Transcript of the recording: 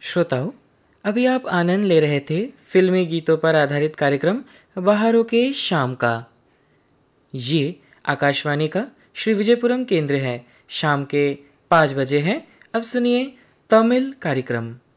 श्रोताओं, अभी आप आनंद ले रहे थे फिल्मी गीतों पर आधारित कार्यक्रम बाहरों के शाम का। ये आकाशवाणी का श्री विजयपुरम केंद्र है। शाम के 5 बजे है। अब सुनिए तमिल कार्यक्रम।